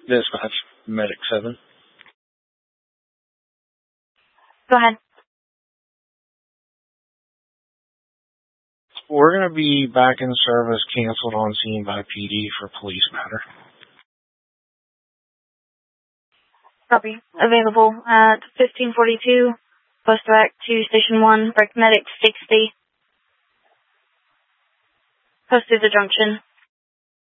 Dispatch, Medic 7. Go ahead. We're going to be back in service, canceled on scene by PD for police matter. Copy. Available at 1542, bus back to Station 1, Break Medic 60. Posted the junction.